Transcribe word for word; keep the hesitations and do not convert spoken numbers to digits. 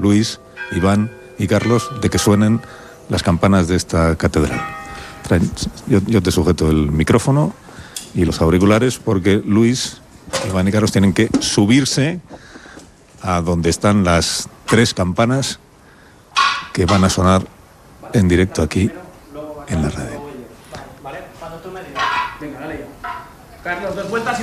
Luis, Iván y Carlos, de que suenen las campanas de esta catedral. Traen, yo, yo te sujeto el micrófono y los auriculares porque Luis, Iván y Carlos tienen que subirse a donde están las tres campanas que van a sonar en directo aquí en la radio. Vale, cuando tú me digas. Venga, dale yo. Carlos, dos vueltas y